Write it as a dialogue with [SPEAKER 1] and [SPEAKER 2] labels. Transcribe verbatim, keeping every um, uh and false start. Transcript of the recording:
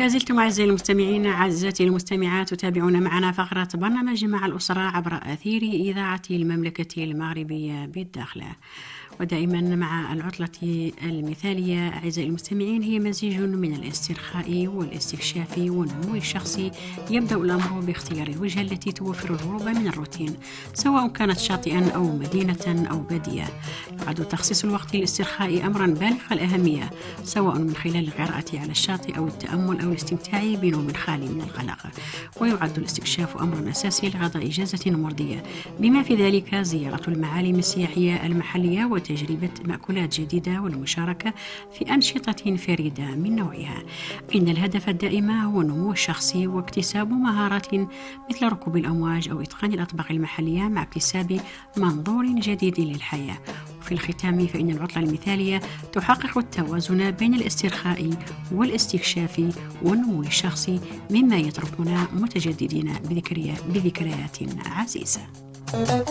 [SPEAKER 1] لا زلتم أعزائي المستمعين أعزائي المستمعات تتابعون معنا فقرة برنامج مع الأسرة عبر أثير إذاعة المملكة المغربية بالداخل. ودائما مع العطلة المثالية أعزائي المستمعين هي مزيج من الاسترخاء والاستكشاف والنمو الشخصي. يبدأ الأمر باختيار الوجهة التي توفر الهروب من الروتين، سواء كانت شاطئا أو مدينة أو بادية. يعد تخصيص الوقت للاسترخاء أمرا بالغ الأهمية، سواء من خلال القراءة على الشاطئ أو التأمل أو الاستمتاع بنوم خالي من القلق. ويعد الاستكشاف أمرا أساسي لقضاء إجازة مرضية، بما في ذلك زيارة المعالم السياحية المحلية وتجربة مأكولات جديدة والمشاركة في أنشطة فريدة من نوعها. إن الهدف الدائم هو النمو الشخصي واكتساب مهارات مثل ركوب الأمواج أو إتقان الأطباق المحلية مع اكتساب منظور جديد للحياة. وفي الختام فإن العطلة المثالية تحقق التوازن بين الاسترخاء والاستكشاف والنمو الشخصي، مما يتركنا متجددين بذكريات عزيزة.